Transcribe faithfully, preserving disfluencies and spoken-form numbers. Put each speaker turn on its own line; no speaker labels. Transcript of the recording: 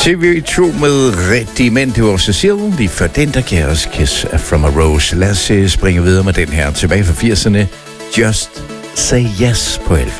T V to med rigtig mænd, det var Cecile. Lige før den, der gav os Kiss from a Rose. Lad os springe videre med den her tilbage fra firserne. Just Say Yes på L